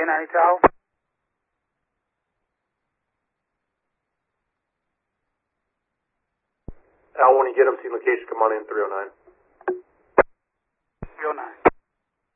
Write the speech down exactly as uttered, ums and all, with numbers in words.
ninety Tahoe. Al, when you get him, see location, come on in, three oh nine. three oh nine.